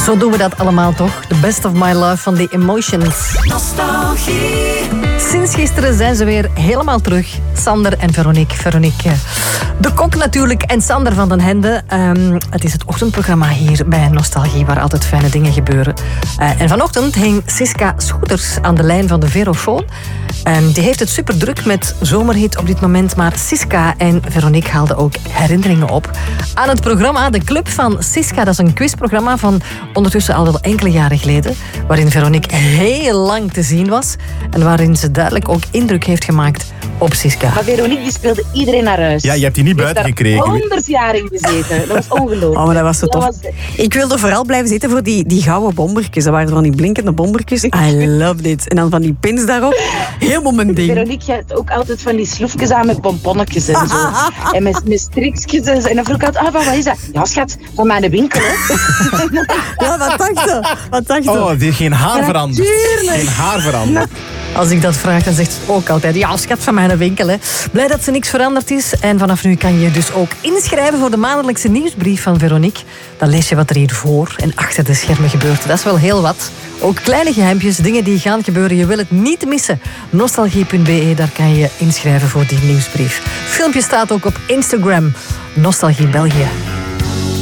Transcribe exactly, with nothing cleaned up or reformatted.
Zo doen we dat allemaal toch? The Best of My Love van The Emotions. Nostalgie. Sinds gisteren zijn ze weer helemaal terug. Sander en Veronique. Veronique, de kok natuurlijk en Sander van den Hende. Um, het is het ochtendprogramma hier bij Nostalgie, waar altijd fijne dingen gebeuren. Uh, en vanochtend hing Siska Schoeters aan de lijn van de Verofoon. Um, die heeft het super druk met zomerhit op dit moment. Maar Siska en Veronique haalden ook herinneringen op aan het programma De Club van Siska. Dat is een quizprogramma van ondertussen al wel enkele jaren geleden. Waarin Veronique heel lang te zien was. En waarin ze duidelijk ook indruk heeft gemaakt op Siska. Maar Veronique die speelde iedereen naar huis. Ja, je hebt die niet buiten gekregen. honderd jaar in gezeten. Dat was ongelooflijk. Oh, maar dat was zo tof. Dat was... Ik wilde vooral blijven zitten voor die, die gouden bombertjes. Dat waren van die blinkende bombertjes. I love it. En dan van die pins daarop. Helemaal mijn ding. Veronique had ook altijd van die sloefjes aan met pomponnetjes en zo. En met, met strikjes en zo. En dan vroeg ik altijd, ah, wat is dat? Ja, schat, van mijn winkel, hè. Ja, wat dacht je? Wat dacht je? Oh, die geen haar Ja, veranderd. tuurlijk. Geen haar veranderd. Als ik dat vraag, dan zegt ze ook altijd... Ja, schat van mijn winkel, hè. Blij dat ze niks veranderd is. En vanaf nu kan je je dus ook inschrijven voor de maandelijkse nieuwsbrief van Veronique. Dan lees je wat er hier voor en achter de schermen gebeurt. Dat is wel heel wat. Ook kleine geheimpjes, dingen die gaan gebeuren. Je wil het niet missen. Nostalgie punt b e, daar kan je je inschrijven voor die nieuwsbrief. Het filmpje staat ook op Instagram. Nostalgie België.